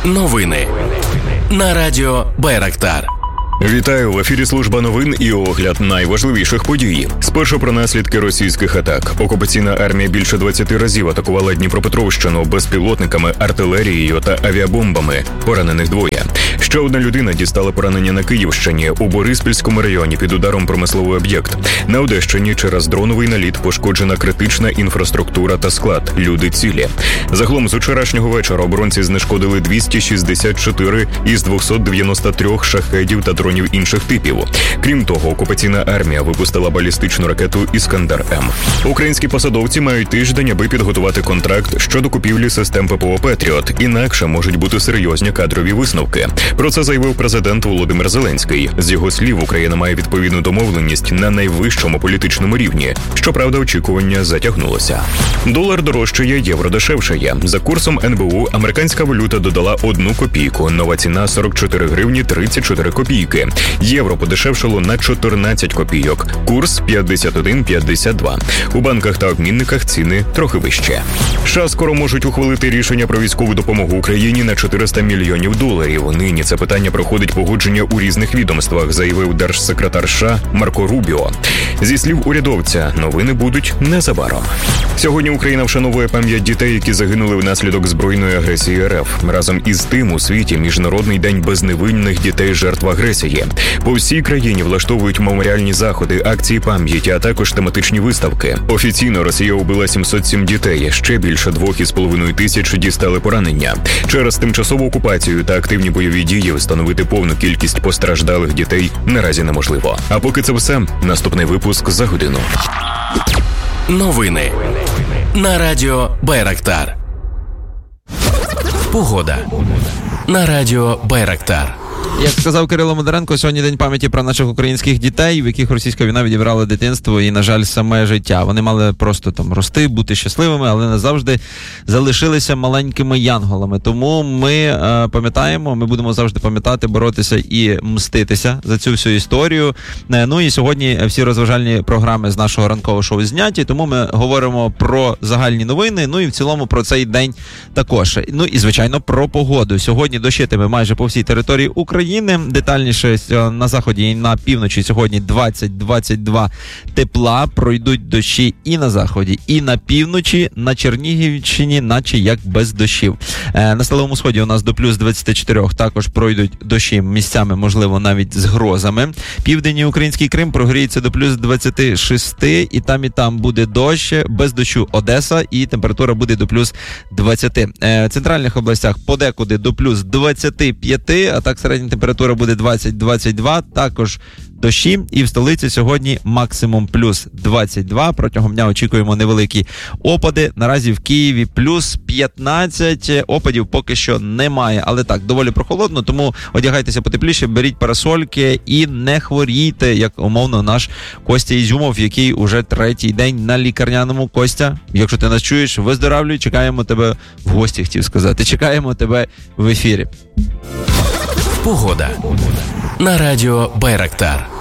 Новини на радіо Байрактар. Вітаю, в ефірі служба новин і огляд найважливіших подій. Спершу про наслідки російських атак. Окупаційна армія більше 20 разів атакувала Дніпропетровщину безпілотниками, артилерією та авіабомбами. Поранених 2. Ще одна людина дістала поранення на Київщині. У Бориспільському районі під ударом промисловий об'єкт. На Одещині через дроновий наліт пошкоджена критична інфраструктура та склад. Люди цілі. Загалом з вчорашнього вечора оборонці знешкодили 264 із 293 шахедів та дронів інших типів. Крім того, окупаційна армія випустила балістичну ракету «Іскандер-М». Українські посадовці мають тиждень, аби підготувати контракт щодо купівлі систем ППО «Петріот». Інакше можуть бути серйозні кадрові висновки. Про це заявив президент Володимир Зеленський. З його слів, Україна має відповідну домовленість на найвищому політичному рівні. Щоправда, очікування затягнулося. Долар дорожчає, євро дешевшає. За курсом НБУ американська валюта додала 1 копійку. Нова ціна 44 гривні 34 копійки. Євро подешевшало на 14 копійок. Курс 51,52. У банках та обмінниках ціни трохи вище. США скоро можуть ухвалити рішення про військову допомогу Україні на $400 мільйонів. Нині це питання проходить погодження у різних відомствах, заявив держсекретар США Марко Рубіо. Зі слів урядовця, новини будуть незабаром. Сьогодні Україна вшановує пам'ять дітей, які загинули внаслідок збройної агресії РФ. Разом із тим у світі Міжнародний день безневинних дітей жертв агресії. По всій країні влаштовують меморіальні заходи, акції пам'яті, а також тематичні виставки. Офіційно Росія убила 707 дітей, ще більше 2,5 тисяч дістали поранення. Через тимчасову окупацію та активні бойові дії встановити повну кількість постраждалих дітей наразі неможливо. А поки це все, наступний випуск за годину. Новини на радіо Байрактар. Погода на радіо Байрактар. Як сказав Кирило Мудренко, сьогодні день пам'яті про наших українських дітей, в яких російська війна відібрала дитинство і, на жаль, саме життя. Вони мали просто там рости, бути щасливими, але не завжди залишилися маленькими янголами. Тому ми пам'ятаємо, ми будемо завжди пам'ятати, боротися і мститися за цю всю історію. Ну і сьогодні всі розважальні програми з нашого ранкового шоу зняті, тому ми говоримо про загальні новини, ну і в цілому про цей день також. Ну і, звичайно, про погоду. Сьогодні дощитиме майже по всій території України. Детальніше на заході і на півночі сьогодні 20-22 тепла. Пройдуть дощі і на заході, і на півночі, на Чернігівщині, наче як без дощів. На Сталевому сході у нас до плюс 24 також пройдуть дощі місцями, можливо, навіть з грозами. Південний український Крим прогріється до плюс 26, і там буде дощ, без дощу Одеса, і температура буде до плюс 20. В центральних областях подекуди до плюс 25, а так середня температура буде 20-22, також дощі, і в столиці сьогодні максимум плюс 22. Протягом дня очікуємо невеликі опади. Наразі в Києві плюс 15. Опадів поки що немає, але так, доволі прохолодно, тому одягайтеся потепліше, беріть парасольки і не хворійте, як умовно наш Костя Ізюмов, який уже 3-й день на лікарняному. Костя, якщо ти нас чуєш, виздоравлюй, чекаємо тебе в гості, хотів сказати. Чекаємо тебе в ефірі. Погода на радіо Байрактар.